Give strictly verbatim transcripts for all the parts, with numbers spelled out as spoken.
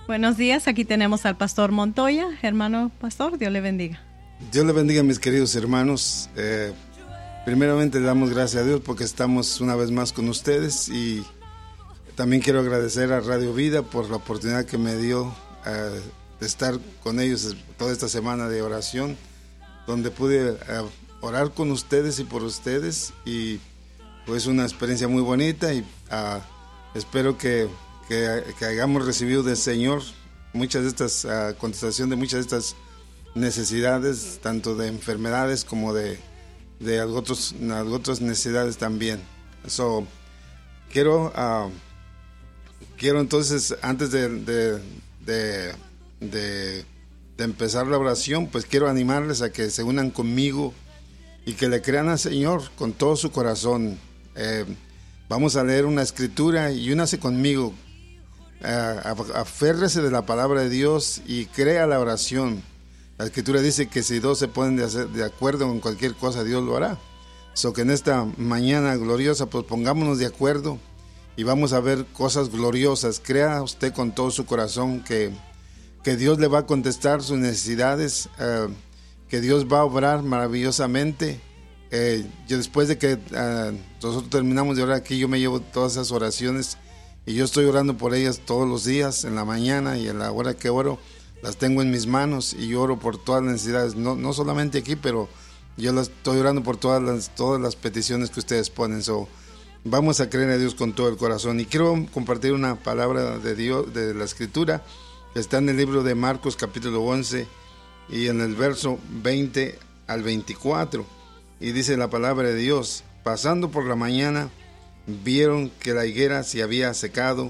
Buenos días, aquí tenemos al pastor Montoya. Hermano pastor, Dios le bendiga. Dios le bendiga, mis queridos hermanos. Eh, primeramente le damos gracias a Dios porque estamos una vez más con ustedes, y también quiero agradecer a Radio Vida por la oportunidad que me dio eh, de estar con ellos toda esta semana de oración, donde pude eh, orar con ustedes y por ustedes, y pues una experiencia muy bonita, y uh, espero que, que, que hayamos recibido del Señor muchas de estas, uh, contestación de muchas de estas necesidades, tanto de enfermedades como de, de algo otros, algo otras necesidades también. So, quiero, uh, quiero entonces, antes de, de, de, de, de empezar la oración, pues quiero animarles a que se unan conmigo y que le crean al Señor con todo su corazón. Eh, vamos a leer una escritura y únase conmigo. Eh, aférrese de la palabra de Dios y crea la oración. La escritura dice que si dos se ponen de, hacer, de acuerdo en cualquier cosa, Dios lo hará. So que en esta mañana gloriosa, pues pongámonos de acuerdo y vamos a ver cosas gloriosas. Crea usted con todo su corazón que, que Dios le va a contestar sus necesidades, eh, que Dios va a obrar maravillosamente. Eh, yo después de que uh, nosotros terminamos de orar aquí, yo me llevo todas esas oraciones y yo estoy orando por ellas todos los días, en la mañana y en la hora que oro. Las tengo en mis manos y yo oro por todas las necesidades, no, no solamente aquí, pero yo las estoy orando por todas las, todas las peticiones que ustedes ponen. So, vamos a creer a Dios con todo el corazón. Y quiero compartir una palabra de Dios, de la Escritura, que está en el libro de Marcos capítulo once y en el verso veinte al veinticuatro. Y dice la palabra de Dios: pasando por la mañana, vieron que la higuera se había secado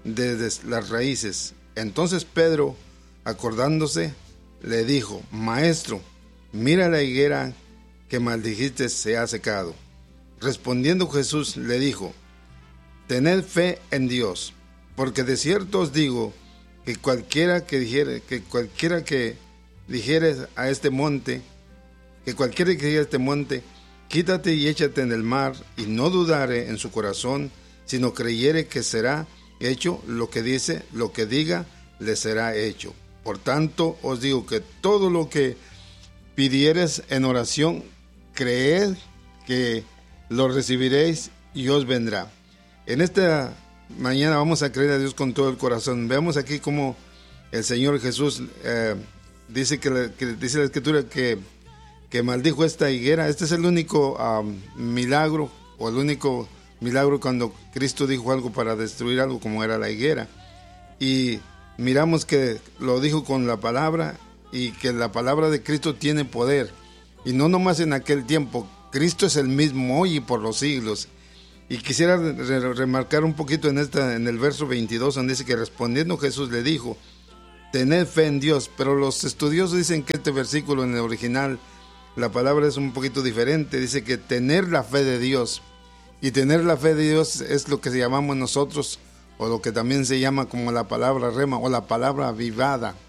desde las raíces. Entonces Pedro, acordándose, le dijo: Maestro, mira la higuera que maldijiste se ha secado. Respondiendo Jesús le dijo: Tened fe en Dios, porque de cierto os digo que cualquiera que dijere, que cualquiera que dijere a este monte, que cualquiera que dijere a este monte, quítate y échate en el mar, y no dudare en su corazón, sino creyere que será hecho lo que dice, lo que diga, le será hecho. Por tanto, os digo que todo lo que pidiereis en oración, creed que lo recibiréis y os vendrá. En esta mañana vamos a creer a Dios con todo el corazón. Veamos aquí cómo el Señor Jesús eh, dice que, la, que dice la Escritura que, que maldijo esta higuera. Este es el único um, milagro, o el único milagro cuando Cristo dijo algo para destruir algo, como era la higuera. Y miramos que lo dijo con la palabra, y que la palabra de Cristo tiene poder, y no nomás en aquel tiempo. Cristo es el mismo hoy y por los siglos. Y quisiera re- remarcar un poquito en esta, en el verso veintidós, donde dice que respondiendo Jesús le dijo: tened fe en Dios. Pero los estudiosos dicen que este versículo en el original, la palabra es un poquito diferente. Dice que tener la fe de Dios, y tener la fe de Dios es lo que llamamos nosotros, o lo que también se llama como la palabra rema, o la palabra avivada.